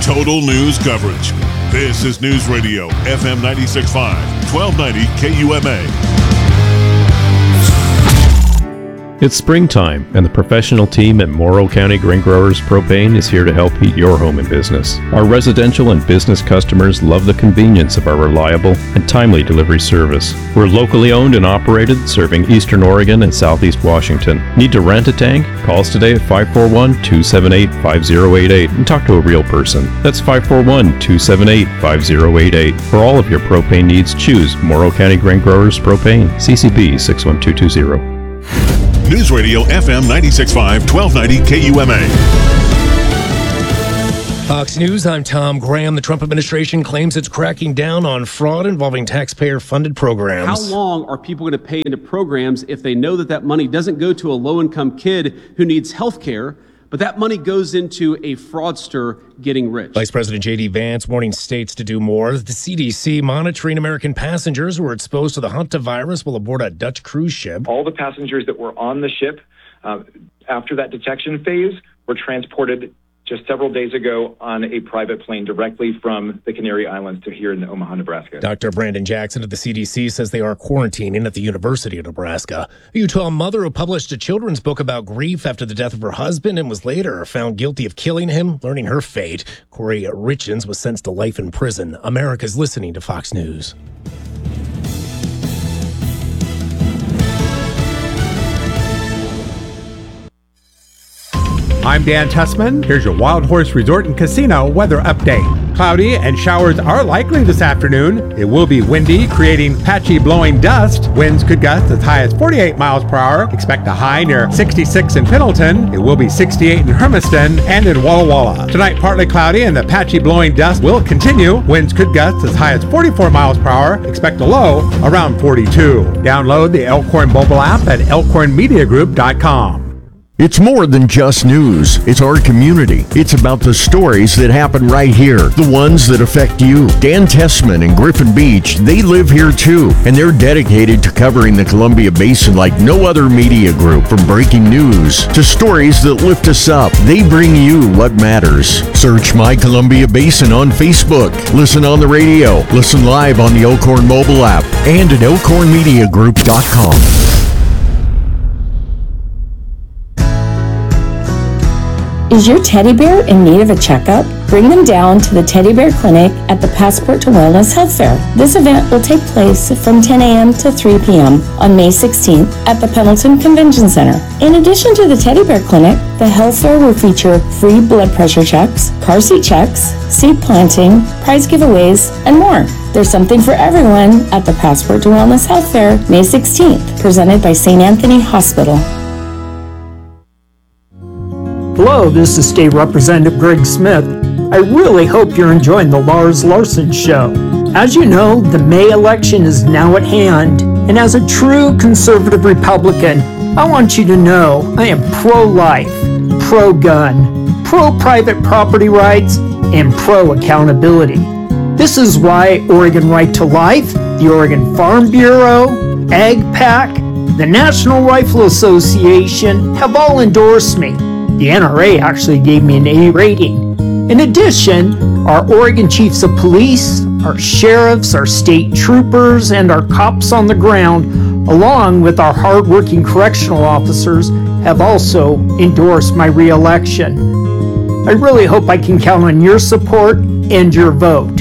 Total news coverage. This is News Radio, FM 96.5, 1290 KUMA. It's springtime, and the professional team at Morrow County Grain Growers Propane is here to help heat your home and business. Our residential and business customers love the convenience of our reliable and timely delivery service. We're locally owned and operated, serving Eastern Oregon and Southeast Washington. Need to rent a tank? Call us today at 541-278-5088 and talk to a real person. That's 541-278-5088. For all of your propane needs, choose Morrow County Grain Growers Propane, CCB 61220. News Radio FM 96.5, 1290 KUMA. Fox News, I'm Tom Graham. The Trump administration claims it's cracking down on fraud involving taxpayer-funded programs. How long are people going to pay into programs if they know that that money doesn't go to a low-income kid who needs health care, but that money goes into a fraudster getting rich? Vice President J.D. Vance warning states to do more. The CDC monitoring American passengers who were exposed to the hantavirus while aboard a Dutch cruise ship. All the passengers that were on the ship after that detection phase were transported just several days ago on a private plane directly from the Canary Islands to here in Omaha, Nebraska. Dr. Brandon Jackson of the CDC says they are quarantining at the University of Nebraska. A Utah mother who published a children's book about grief after the death of her husband and was later found guilty of killing him, learning her fate. Corey Richens was sentenced to life in prison. America's listening to Fox News. I'm Dan Tussman. Here's your Wild Horse Resort and Casino weather update. Cloudy and showers are likely this afternoon. It will be windy, creating patchy blowing dust. Winds could gust as high as 48 miles per hour. Expect a high near 66 in Pendleton. It will be 68 in Hermiston and in Walla Walla. Tonight, partly cloudy and the patchy blowing dust will continue. Winds could gust as high as 44 miles per hour. Expect a low around 42. Download the Elkhorn mobile app at elkhornmediagroup.com. It's more than just news. It's our community. It's about the stories that happen right here, the ones that affect you. Dan Tessman and Griffin Beach, they live here too, and they're dedicated to covering the Columbia Basin like no other media group. From breaking news to stories that lift us up, they bring you what matters. Search My Columbia Basin on Facebook. Listen on the radio. Listen live on the Elkhorn mobile app and at elkhornmediagroup.com. Is your teddy bear in need of a checkup? Bring them down to the Teddy Bear Clinic at the Passport to Wellness Health Fair. This event will take place from 10 a.m. to 3 p.m. on May 16th at the Pendleton Convention Center. In addition to the Teddy Bear Clinic, the health fair will feature free blood pressure checks, car seat checks, seed planting, prize giveaways, and more. There's something for everyone at the Passport to Wellness Health Fair, May 16th, presented by St. Anthony Hospital. Hello, this is State Representative Greg Smith. I really hope you're enjoying the Lars Larson Show. As you know, the May election is now at hand, and as a true conservative Republican, I want you to know I am pro-life, pro-gun, pro-private property rights, and pro-accountability. This is why Oregon Right to Life, the Oregon Farm Bureau, AgPAC, the National Rifle Association have all endorsed me. The NRA actually gave me an A rating. In addition, our Oregon Chiefs of Police, our sheriffs, our state troopers, and our cops on the ground, along with our hardworking correctional officers, have also endorsed my re-election. I really hope I can count on your support and your vote.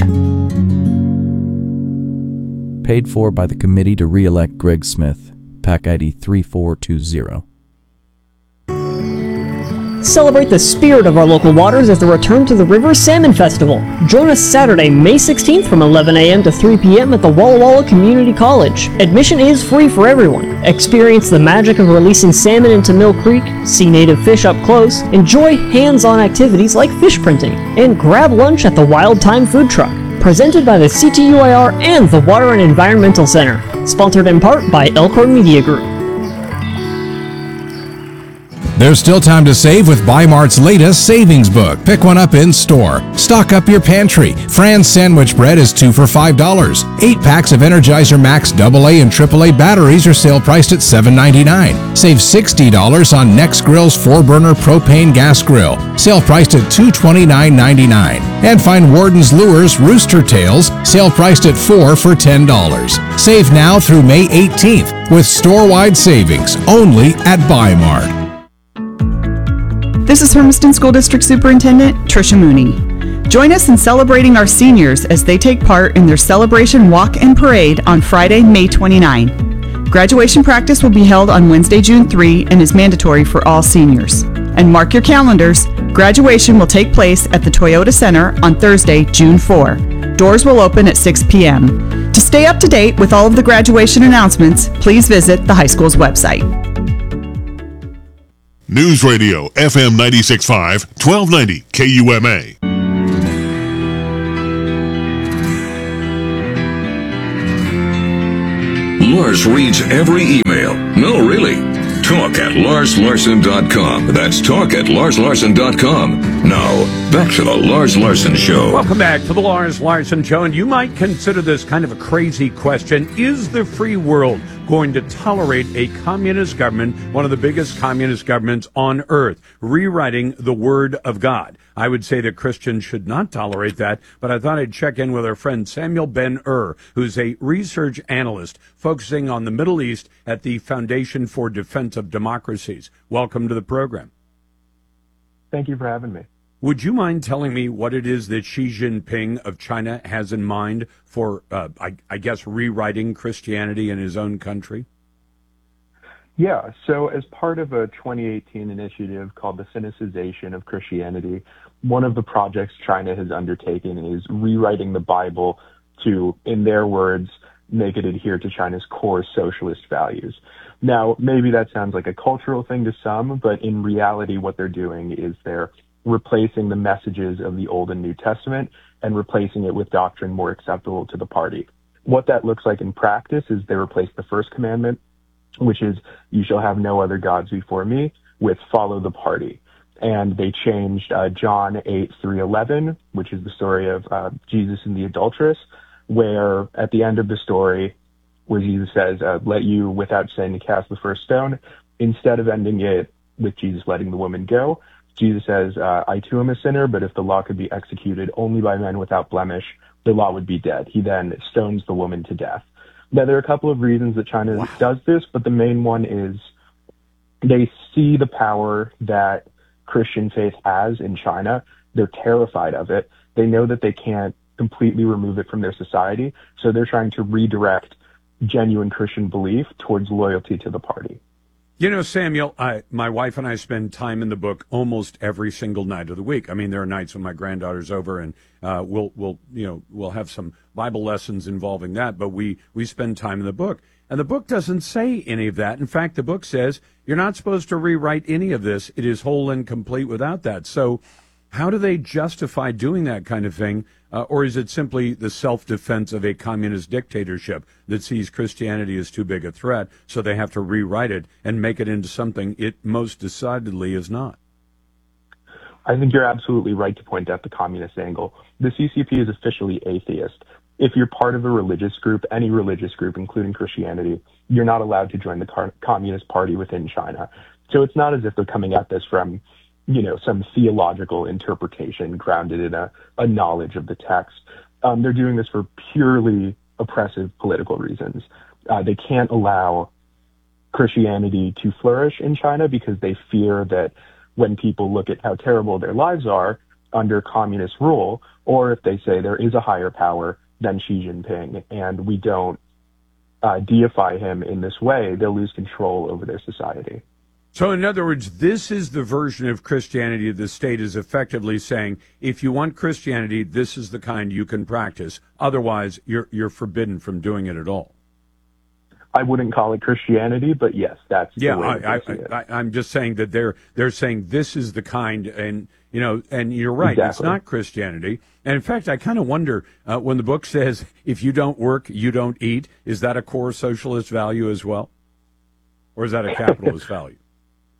Paid for by the Committee to Re-elect Greg Smith, PAC ID 3420. Celebrate the spirit of our local waters as the Return to the River Salmon Festival. Join us Saturday, May 16th from 11 a.m. to 3 p.m. at the Walla Walla Community College. Admission is free for everyone. Experience the magic of releasing salmon into Mill Creek, see native fish up close, enjoy hands-on activities like fish printing, and grab lunch at the Wild Time Food Truck. Presented by the CTUIR and the Water and Environmental Center. Sponsored in part by Elkhorn Media Group. There's still time to save with Bi-Mart's latest savings book. Pick one up in store. Stock up your pantry. Fran's sandwich bread is 2 for $5. 8 packs of Energizer Max AA and AAA batteries are sale priced at $7.99. Save $60 on Nexgrill's 4-burner propane gas grill. Sale priced at $229.99. And find Warden's Lures Rooster Tails, sale priced at 4 for $10. Save now through May 18th with store-wide savings only at Bi-Mart. This is Hermiston School District Superintendent Tricia Mooney. Join us in celebrating our seniors as they take part in their celebration walk and parade on Friday, May 29. Graduation practice will be held on Wednesday, June 3 and is mandatory for all seniors. And mark your calendars, graduation will take place at the Toyota Center on Thursday, June 4. Doors will open at 6 p.m. To stay up to date with all of the graduation announcements, please visit the high school's website. News Radio, FM 96.5, 1290 KUMA. Lars reads every email. No, really. Talk at LarsLarson.com. That's talk at LarsLarson.com. Now, back to the Lars Larson Show. Welcome back to the Lars Larson Show. And you might consider this kind of a crazy question. Is the free world going to tolerate a communist government, one of the biggest communist governments on earth, rewriting the Word of God? I would say that Christians should not tolerate that, but I thought I'd check in with our friend Samuel Ben-Ur, who's a research analyst focusing on the Middle East at the Foundation for Defense of Democracies. Welcome to the program. Thank you for having me. Would you mind telling me what it is that Xi Jinping of China has in mind for, I guess, rewriting Christianity in his own country? Yeah, so as part of a 2018 initiative called the Sinicization of Christianity, one of the projects China has undertaken is rewriting the Bible to, in their words, make it adhere to China's core socialist values. Now, maybe that sounds like a cultural thing to some, but in reality, what they're doing is they're replacing the messages of the Old and New Testament and replacing it with doctrine more acceptable to the party. What that looks like in practice is they replace the first commandment, which is, you shall have no other gods before me, with follow the party. And they changed John 8:3-11, which is the story of Jesus and the adulteress, where at the end of the story, where Jesus says, let you without sin cast the first stone, instead of ending it with Jesus letting the woman go, Jesus says, I too am a sinner, but if the law could be executed only by men without blemish, the law would be dead. He then stones the woman to death. Now, there are a couple of reasons that China does this, but the main one is they see the power that Christian faith has in China. They're terrified of it. They know that they can't completely remove it from their society, so they're trying to redirect genuine Christian belief towards loyalty to the party. You know, Samuel, my wife and I spend time in the book almost every single night of the week. I mean, there are nights when my granddaughter's over and we'll have some Bible lessons involving that, but we spend time in the book. And the book doesn't say any of that. In fact, the book says you're not supposed to rewrite any of this. It is whole and complete without that. So how do they justify doing that kind of thing? Or is it simply the self-defense of a communist dictatorship that sees Christianity as too big a threat, so they have to rewrite it and make it into something it most decidedly is not? I think you're absolutely right to point out the communist angle. The CCP is officially atheist. If you're part of a religious group, any religious group, including Christianity, you're not allowed to join the Communist Party within China. So it's not as if they're coming at this from some theological interpretation grounded in a knowledge of the text. They're doing this for purely oppressive political reasons. They can't allow Christianity to flourish in China because they fear that when people look at how terrible their lives are under communist rule, or if they say there is a higher power than Xi Jinping and we don't deify him in this way, they'll lose control over their society. So, in other words, this is the version of Christianity the state is effectively saying, if you want Christianity, this is the kind you can practice. Otherwise, you're forbidden from doing it at all. I wouldn't call it Christianity, but yes, that's the way I'm just saying that they're saying this is the kind, and and you're right, Exactly. It's not Christianity. And in fact, I kind of wonder when the book says, if you don't work, you don't eat, is that a core socialist value as well? Or is that a capitalist value?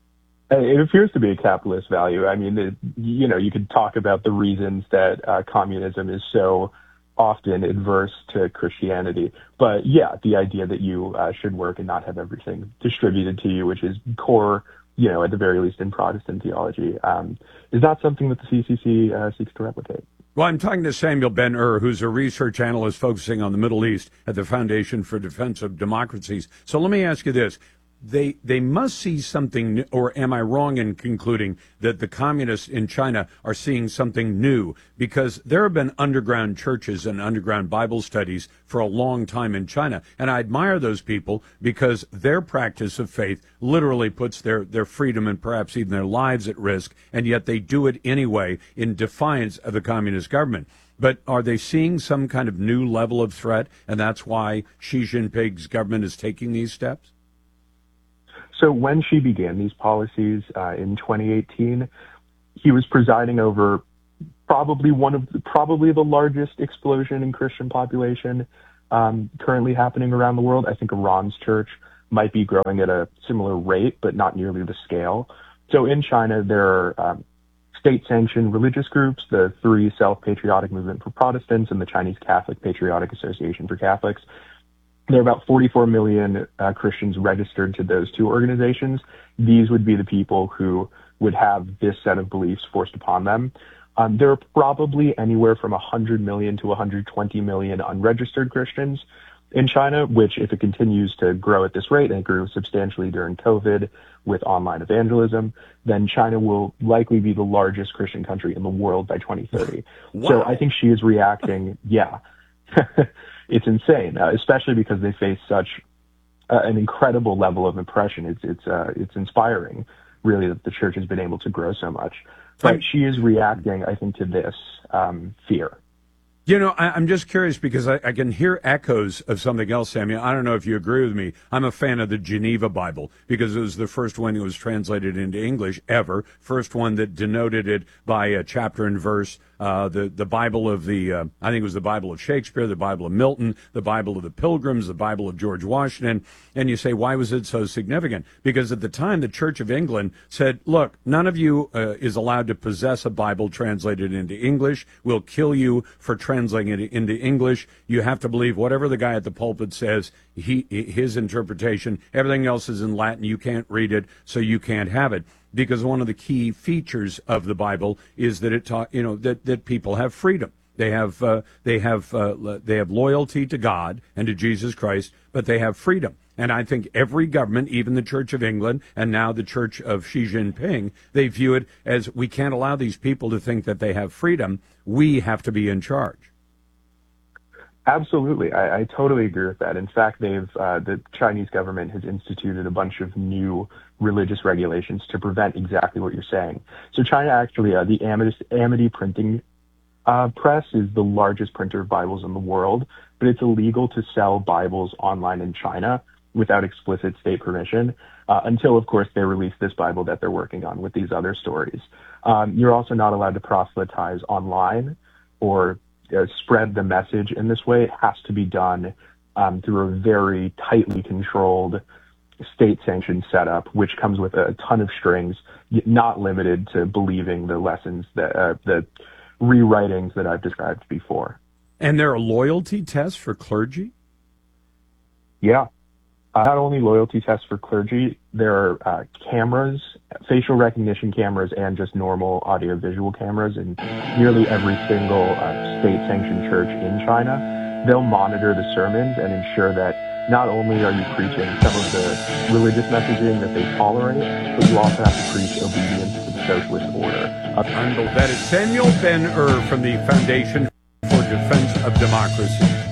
It appears to be a capitalist value. I mean, you could talk about the reasons that communism is so often adverse to Christianity. But yeah, the idea that you should work and not have everything distributed to you, which is core, at the very least in Protestant theology, is not something that the CCC seeks to replicate. Well, I'm talking to Samuel Ben-Ur, who's a research analyst focusing on the Middle East at the Foundation for Defense of Democracies. So let me ask you this. They must see something new, or am I wrong in concluding that the communists in China are seeing something new? Because there have been underground churches and underground Bible studies for a long time in China, and I admire those people because their practice of faith literally puts their freedom and perhaps even their lives at risk, and yet they do it anyway in defiance of the communist government. But are they seeing some kind of new level of threat, and that's why Xi Jinping's government is taking these steps? So when Xi began these policies in 2018, he was presiding over probably the largest explosion in Christian population currently happening around the world. I think Iran's church might be growing at a similar rate, but not nearly the scale. So in China, there are state-sanctioned religious groups, the Three Self-Patriotic Movement for Protestants and the Chinese Catholic Patriotic Association for Catholics. There are about 44 million Christians registered to those two organizations. These would be the people who would have this set of beliefs forced upon them. There are probably anywhere from 100 million to 120 million unregistered Christians in China, which if it continues to grow at this rate, and it grew substantially during COVID with online evangelism, then China will likely be the largest Christian country in the world by 2030. Wow. So I think Xi is reacting, yeah. It's insane, especially because they face such an incredible level of oppression. It's inspiring, really, that the church has been able to grow so much. But Xi is reacting, I think, to this fear. I'm just curious because I can hear echoes of something else, Samuel. I don't know if you agree with me. I'm a fan of the Geneva Bible because it was the first one that was translated into English ever, first one that denoted it by a chapter and verse. The Bible of I think it was the Bible of Shakespeare, the Bible of Milton, the Bible of the Pilgrims, the Bible of George Washington. And you say, why was it so significant? Because at the time, the Church of England said, look, none of you is allowed to possess a Bible translated into English. We'll kill you for translating it into English. You have to believe whatever the guy at the pulpit says, his interpretation. Everything else is in Latin. You can't read it, so you can't have it. Because one of the key features of the Bible is that it that people have freedom. They have loyalty to God and to Jesus Christ, but they have freedom. And I think every government, even the Church of England and now the Church of Xi Jinping, they view it as we can't allow these people to think that they have freedom. We have to be in charge. Absolutely. I totally agree with that. In fact, the Chinese government has instituted a bunch of new religious regulations to prevent exactly what you're saying. So China actually, the Amity printing press is the largest printer of Bibles in the world, but it's illegal to sell Bibles online in China without explicit state permission until, of course, they release this Bible that they're working on with these other stories. You're also not allowed to proselytize online or spread the message in this way. It has to be done through a very tightly controlled state-sanctioned setup, which comes with a ton of strings, not limited to believing the lessons that the rewritings that I've described before. And there are loyalty tests for clergy? Yeah. Not only loyalty tests for clergy, there are cameras, facial recognition cameras, and just normal audio-visual cameras in nearly every single state-sanctioned church in China. They'll monitor the sermons and ensure that not only are you preaching some of the religious messaging that they tolerate, but you also have to preach obedience to the socialist order. That is Samuel Ben-Ur from the Foundation for Defense of Democracy.